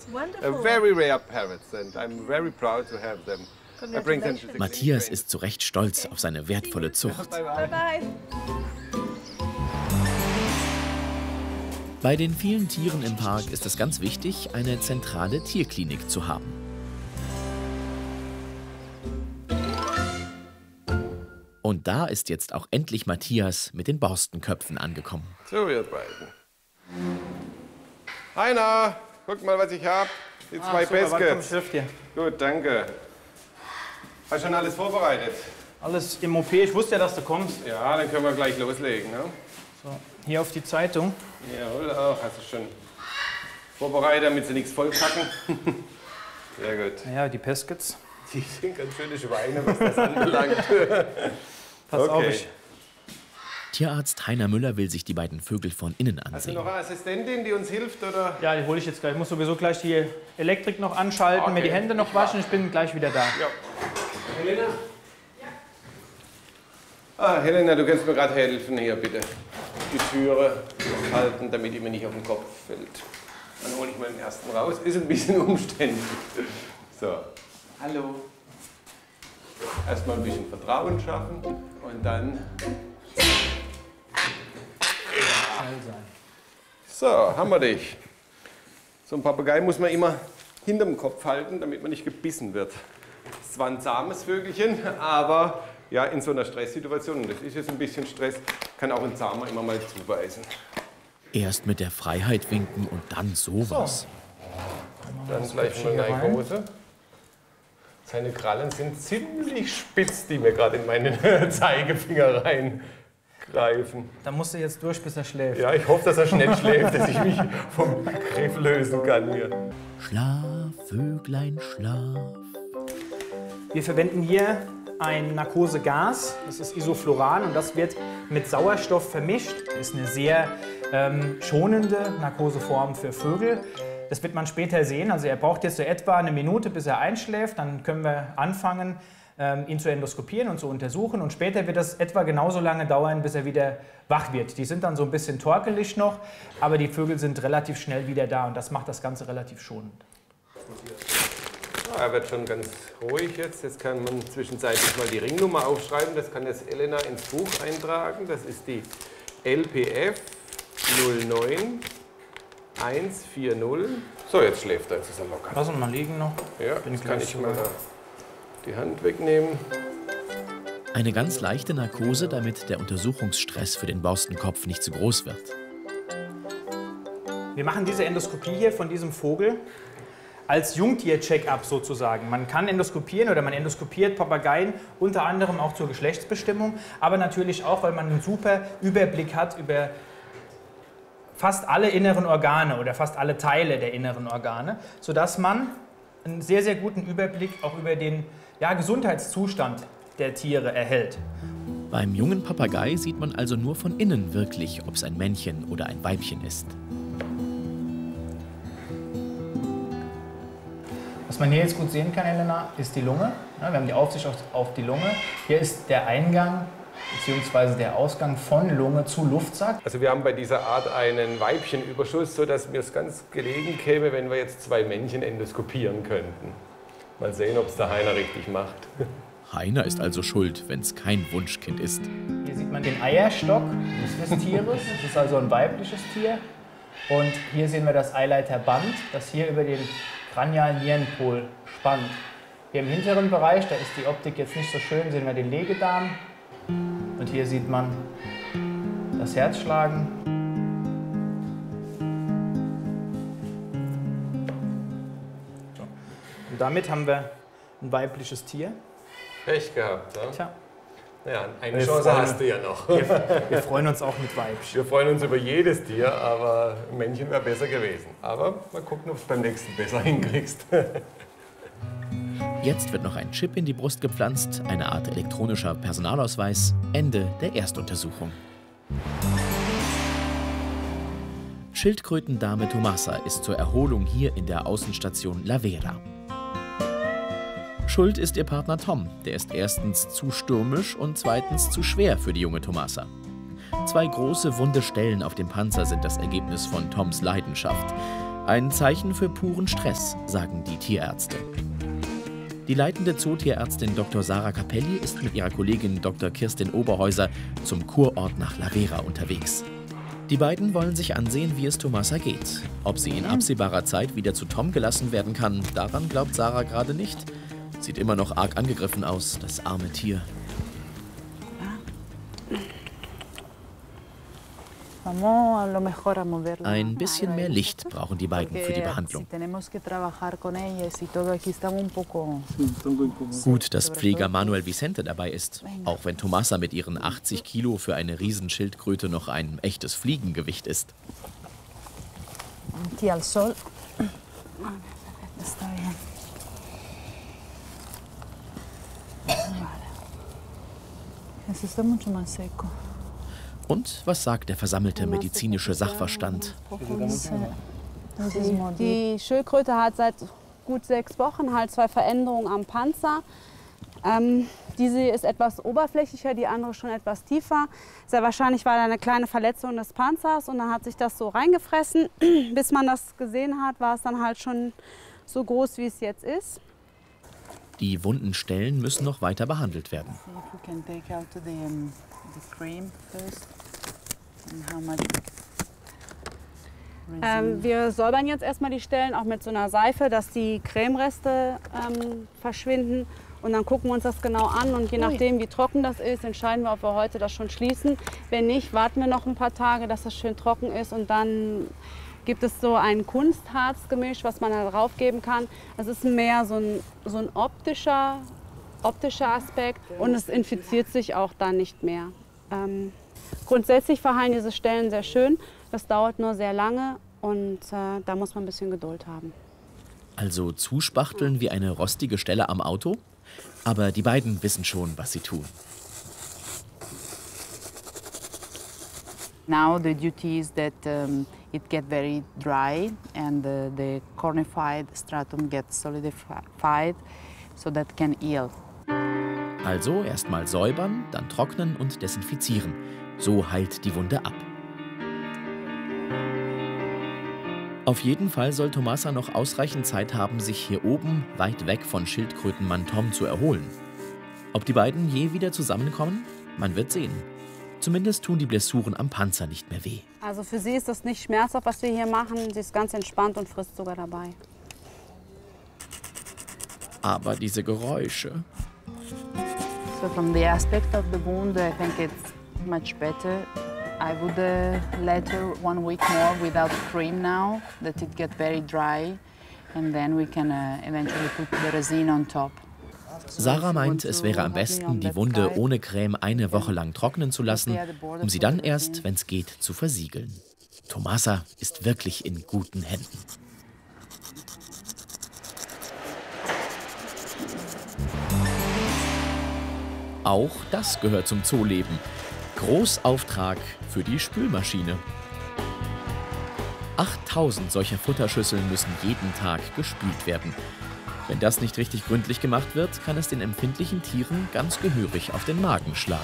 Wonderful. Very rare parrots, and I'm very proud to have them. I bring them to the Matthias ist zu Recht stolz auf seine wertvolle Zucht. Bye bye. Bei den vielen Tieren im Park ist es ganz wichtig, eine zentrale Tierklinik zu haben. Und da ist jetzt auch endlich Matthias mit den Borstenköpfen angekommen. So, ihr beiden. Heiner, guck mal, was ich habe. Die zwei Baskets. Gut, danke. Hast du schon alles vorbereitet? Alles im OP. Ich wusste ja, dass du kommst. Ja, dann können wir gleich loslegen. Ne? So, hier auf die Zeitung. Jawohl, auch. Hast du schon vorbereitet, damit sie nichts vollpacken? Sehr gut. Ja, die Peskets. Die sind ganz schöne Schweine, was das anbelangt. Pass auf, ich. Tierarzt Heiner Müller will sich die beiden Vögel von innen Hast du ansehen. noch eine Assistentin, die uns hilft? Oder? Ja, die hole ich jetzt gleich. Ich muss sowieso gleich die Elektrik noch anschalten, mir die Hände noch waschen. Ich bin gleich wieder da. Ja. Helena? Ja. Ah, Helena, du kannst mir gerade helfen. Hier, bitte. Die Türe halten, damit die mir nicht auf den Kopf fällt. Dann hole ich mal den ersten raus. Ist ein bisschen umständlich. So. Hallo. Erstmal ein bisschen Vertrauen schaffen und dann. So, haben wir dich. So ein Papagei muss man immer hinterm Kopf halten, damit man nicht gebissen wird. Das ist zwar ein zahmes Vögelchen, aber ja, in so einer Stresssituation, und das ist jetzt ein bisschen Stress, kann auch ein Zahmer immer mal zubeißen. Erst mit der Freiheit winken und dann sowas. So. Dann vielleicht mal eine Hose. Seine Krallen sind ziemlich spitz, die mir gerade in meinen Zeigefinger reingreifen. Da musst du jetzt durch, bis er schläft. Ja, ich hoffe, dass er schnell schläft, dass ich mich vom Griff lösen kann hier. Schlaf, Vöglein, schlaf. Wir verwenden hier ein Narkosegas, das ist Isofluran und das wird mit Sauerstoff vermischt. Das ist eine sehr schonende Narkoseform für Vögel. Das wird man später sehen. Also er braucht jetzt so etwa eine Minute, bis er einschläft. Dann können wir anfangen, ihn zu endoskopieren und zu untersuchen. Und später wird das etwa genauso lange dauern, bis er wieder wach wird. Die sind dann so ein bisschen torkelig noch, aber die Vögel sind relativ schnell wieder da. Und das macht das Ganze relativ schonend. Er wird schon ganz ruhig jetzt. Jetzt kann man zwischenzeitlich mal die Ringnummer aufschreiben. Das kann jetzt Elena ins Buch eintragen. Das ist die LPF 09 140. So, jetzt schläft er, jetzt ist er locker. Lass uns mal liegen noch. Ja, jetzt kann ich mal die Hand wegnehmen. Eine ganz leichte Narkose, damit der Untersuchungsstress für den Borstenkopf nicht zu groß wird. Wir machen diese Endoskopie hier von diesem Vogel als Jungtier-Check-up sozusagen. Man kann endoskopieren oder man endoskopiert Papageien unter anderem auch zur Geschlechtsbestimmung, aber natürlich auch, weil man einen super Überblick hat über fast alle inneren Organe oder fast alle Teile der inneren Organe, sodass man einen sehr, sehr guten Überblick auch über den Gesundheitszustand der Tiere erhält. Beim jungen Papagei sieht man also nur von innen wirklich, ob es ein Männchen oder ein Weibchen ist. Was man hier jetzt gut sehen kann, Elena, ist die Lunge. Ja, wir haben die Aufsicht auf die Lunge. Hier ist der Eingang bzw. der Ausgang von Lunge zu Luftsack. Also wir haben bei dieser Art einen Weibchenüberschuss, sodass mir es ganz gelegen käme, wenn wir jetzt zwei Männchen endoskopieren könnten. Mal sehen, ob es der Heiner richtig macht. Heiner ist also schuld, wenn es kein Wunschkind ist. Hier sieht man den Eierstock des Tieres. Das ist also ein weibliches Tier. Und hier sehen wir das Eileiterband, das hier über den cranialen Nierenpol spannt. Hier im hinteren Bereich, da ist die Optik jetzt nicht so schön, sehen wir den Legedarm. Und hier sieht man das Herzschlagen. So. Und damit haben wir ein weibliches Tier. Pech gehabt, ja? Tja. Ja, eine Chance hast du ja noch. Wir freuen uns auch mit Weibchen. Wir freuen uns über jedes Tier, aber ein Männchen wäre besser gewesen. Aber mal gucken, ob du es beim nächsten besser hinkriegst. Jetzt wird noch ein Chip in die Brust gepflanzt, eine Art elektronischer Personalausweis. Ende der Erstuntersuchung. Schildkrötendame Tomasa ist zur Erholung hier in der Außenstation La Vera. Schuld ist ihr Partner Tom. Der ist erstens zu stürmisch und zweitens zu schwer für die junge Tomasa. 2 große wunde Stellen auf dem Panzer sind das Ergebnis von Toms Leidenschaft. Ein Zeichen für puren Stress, sagen die Tierärzte. Die leitende Zootierärztin Dr. Sarah Capelli ist mit ihrer Kollegin Dr. Kirstin Oberhäuser zum Kurort nach La Vera unterwegs. Die beiden wollen sich ansehen, wie es Tomasa geht. Ob sie in absehbarer Zeit wieder zu Tom gelassen werden kann, daran glaubt Sarah gerade nicht. Sieht immer noch arg angegriffen aus, das arme Tier. Ein bisschen mehr Licht brauchen die beiden für die Behandlung. Gut, dass Pfleger Manuel Vicente dabei ist, auch wenn Tomasa mit ihren 80 Kilo für eine Riesenschildkröte noch ein echtes Fliegengewicht ist. Und was sagt der versammelte medizinische Sachverstand? Die Schildkröte hat seit gut 6 Wochen halt 2 Veränderungen am Panzer. Diese ist etwas oberflächlicher, die andere schon etwas tiefer. Sehr wahrscheinlich war da eine kleine Verletzung des Panzers und dann hat sich das so reingefressen. Bis man das gesehen hat, war es dann halt schon so groß, wie es jetzt ist. Die wunden Stellen müssen noch weiter behandelt werden. Wir säubern jetzt erstmal die Stellen auch mit so einer Seife, dass die Cremreste verschwinden. Und dann gucken wir uns das genau an und je nachdem, wie trocken das ist, entscheiden wir, ob wir heute das schon schließen. Wenn nicht, warten wir noch ein paar Tage, dass das schön trocken ist und dann gibt es so ein Kunstharzgemisch, was man da drauf geben kann. Das ist mehr so ein optischer Aspekt und es infiziert sich auch dann nicht mehr. Grundsätzlich verheilen diese Stellen sehr schön, das dauert nur sehr lange und da muss man ein bisschen Geduld haben. Also zuspachteln wie eine rostige Stelle am Auto? Aber die beiden wissen schon, was sie tun. Now the duty is that it gets very dry and the cornified stratum gets solidified so that can heal. Also erstmal säubern, dann trocknen und desinfizieren. So heilt die Wunde ab. Auf jeden Fall soll Tomasa noch ausreichend Zeit haben, sich hier oben, weit weg von Schildkrötenmann Tom, zu erholen. Ob die beiden je wieder zusammenkommen? Man wird sehen. Zumindest tun die Blessuren am Panzer nicht mehr weh. Also für sie ist das nicht schmerzhaft, was wir hier machen. Sie ist ganz entspannt und frisst sogar dabei. Aber diese Geräusche. So from the aspect of the wound, I think it's much better. I would let her 1 week more without cream now, that it gets very dry, and then we can eventually put the resin on top. Sarah meint, es wäre am besten, die Wunde ohne Creme 1 Woche lang trocknen zu lassen, um sie dann erst, wenn es geht, zu versiegeln. Tomasa ist wirklich in guten Händen. Auch das gehört zum Zooleben. Großauftrag für die Spülmaschine. 8000 solcher Futterschüsseln müssen jeden Tag gespült werden. Wenn das nicht richtig gründlich gemacht wird, kann es den empfindlichen Tieren ganz gehörig auf den Magen schlagen.